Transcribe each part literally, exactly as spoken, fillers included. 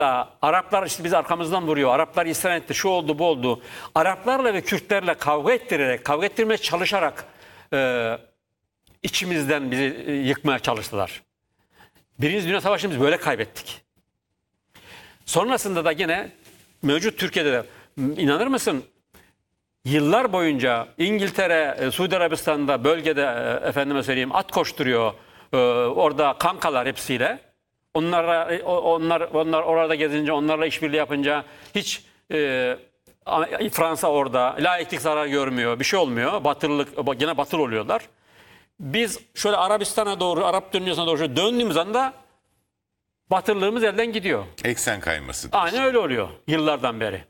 Araplar işte biz arkamızdan vuruyor. Araplar isyan etti. Şu oldu, bu oldu. Araplarla ve Kürtlerle kavga ettirerek, kavga ettirmeye çalışarak e, içimizden bizi e, yıkmaya çalıştılar. Birinci Dünya Savaşı'nı biz böyle kaybettik. Sonrasında da yine mevcut Türkiye'de de inanır mısın? Yıllar boyunca İngiltere, e, Suudi Arabistan'da bölgede e, efendime söyleyeyim at koşturuyor. E, orada kankalar hepsiyle. Onlara, onlar, onlar orada gezince, onlarla işbirliği yapınca hiç e, Fransa orada laiklik zarar görmüyor, bir şey olmuyor. Batılılık, yine batıl oluyorlar. Biz şöyle Arabistan'a doğru, Arap dünyasına doğru döndüğümüz anda batılılığımız elden gidiyor. Eksen kayması. Aynen öyle oluyor yıllardan beri.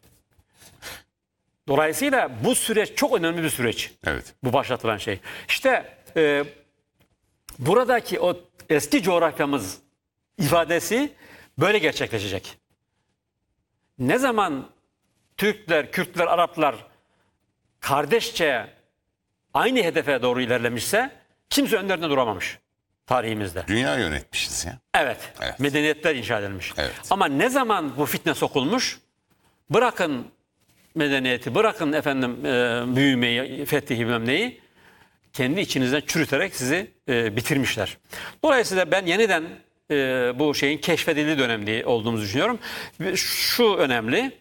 Dolayısıyla bu süreç çok önemli bir süreç. Evet. Bu başlatılan şey. İşte e, buradaki o eski coğrafyamız ifadesi böyle gerçekleşecek. Ne zaman Türkler, Kürtler, Araplar kardeşçe aynı hedefe doğru ilerlemişse kimse önlerinde duramamış tarihimizde. Dünya yönetmişiz ya. Evet, Evet. medeniyetler inşa edilmiş. Evet. Ama ne zaman bu fitne sokulmuş, bırakın medeniyeti, bırakın efendim e, büyümeyi, fethi bilmem neyi, kendi içinizden çürüterek sizi e, bitirmişler. Dolayısıyla ben yeniden e, bu şeyin keşfedildiği dönemde olduğumuzu düşünüyorum. Ve şu önemli,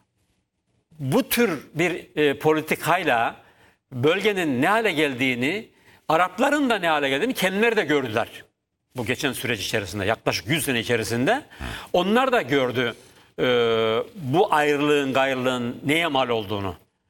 bu tür bir e, politikayla bölgenin ne hale geldiğini, Arapların da ne hale geldiğini kendileri de gördüler. Bu geçen süreç içerisinde, yaklaşık yüz sene içerisinde. Onlar da gördü e, bu ayrılığın, gayrılığın neye mal olduğunu.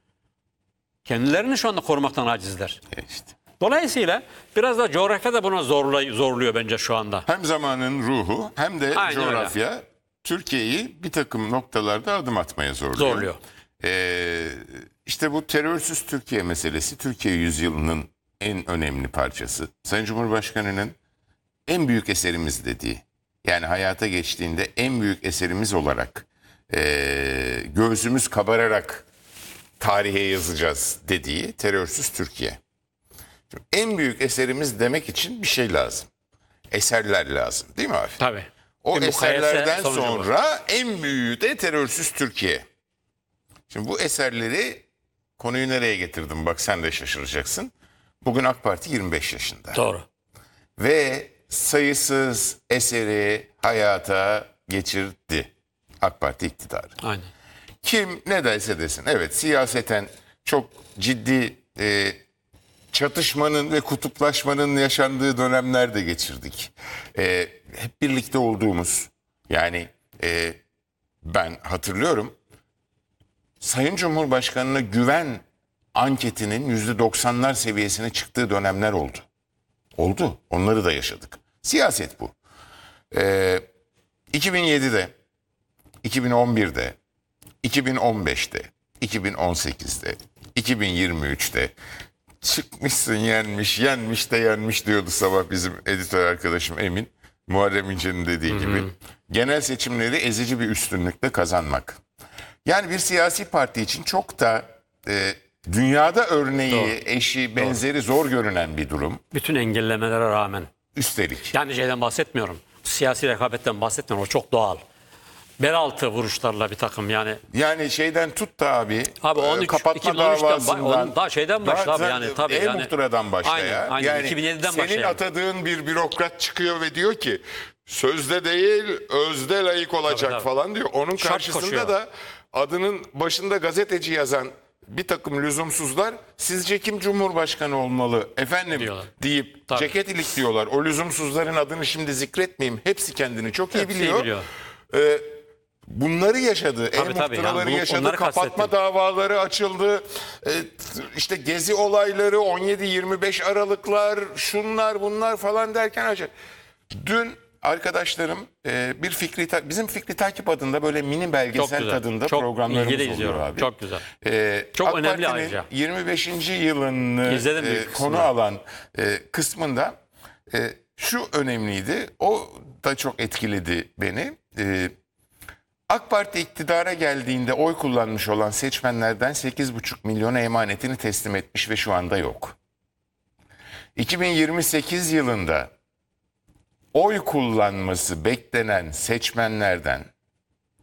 Kendilerini şu anda korumaktan acizler. E işte. Dolayısıyla biraz da coğrafya da buna zorlay- zorluyor bence şu anda. Hem zamanın ruhu hem de Aynen coğrafya Türkiye'yi bir takım noktalarda adım atmaya zorluyor. Zorluyor. Ee, işte bu terörsüz Türkiye meselesi Türkiye yüzyılının en önemli parçası. Sayın Cumhurbaşkanı'nın en büyük eserimiz dediği, yani hayata geçtiğinde en büyük eserimiz olarak ee, göğsümüz kabararak tarihe yazacağız dediği terörsüz Türkiye. Şimdi en büyük eserimiz demek için bir şey lazım. Eserler lazım değil mi abi? Tabii. O Bir mukayese eserlerden sonucu olur. sonra en büyüğü de terörsüz Türkiye. Şimdi bu eserleri, konuyu nereye getirdim bak sen de şaşıracaksın. Bugün AK Parti yirmi beş yaşında. Doğru. Ve sayısız eseri hayata geçirdi AK Parti iktidarı. Aynen. Kim ne derse desin, evet siyaseten çok ciddi e, çatışmanın ve kutuplaşmanın yaşandığı dönemler de geçirdik. E, hep birlikte olduğumuz, yani e, ben hatırlıyorum, Sayın Cumhurbaşkanı'na güven anketinin yüzde doksanlar seviyesine çıktığı dönemler oldu. Oldu, onları da yaşadık. Siyaset bu. E, iki bin yedide, iki bin on birde, iki bin on beşte, iki bin on sekizde, iki bin yirmi üçte çıkmışsın yenmiş, yenmiş de yenmiş diyordu sabah bizim editör arkadaşım Emin. Muharrem İnce'nin dediği hı hı. gibi. Genel seçimleri ezici bir üstünlükle kazanmak. Yani bir siyasi parti için çok da e, dünyada örneği, Doğru. eşi, benzeri Doğru. zor görünen bir durum. Bütün engellemelere rağmen. Üstelik. Yani şeyden bahsetmiyorum. Siyasi rekabetten bahsetmiyorum. O çok doğal. Belaltı vuruşlarla bir takım yani. Yani şeyden tut da abi. Abi on üç, kapatma davasından. Onun daha şeyden başla abi yani tabii yani. E-muhtıradan başla aynen, ya. Aynen, yani iki bin yediden senin başlayan. atadığın bir bürokrat çıkıyor ve diyor ki sözde değil özde layık olacak tabii, tabii. falan diyor. Onun Şart karşısında koşuyor. da adının başında gazeteci yazan bir takım lüzumsuzlar sizce kim Cumhurbaşkanı olmalı efendim diyorlar. Deyip tabii. ceket ilikliyorlar. O lüzumsuzların adını şimdi zikretmeyeyim. Hepsi kendini çok iyi Hepsi biliyor. biliyor. Ee, bunları yaşadı. E-muhtıraları yani yaşadı. Kapatma kastettim. davaları açıldı. Ee, işte gezi olayları on yedi yirmi beş Aralıklar şunlar bunlar falan derken acı. Dün arkadaşlarım e, bir fikri bizim Fikri Takip adında böyle mini belgesel tadında çok programlarımız oluyor abi. Çok güzel. Ee, çok AK önemli Parti'nin ayrıca. yirmi beşinci yılını e, konu alan e, kısmında e, şu önemliydi. O da çok etkiledi beni. E, AK Parti iktidara geldiğinde oy kullanmış olan seçmenlerden sekiz buçuk milyona emanetini teslim etmiş ve şu anda yok. iki bin yirmi sekiz yılında oy kullanması beklenen seçmenlerden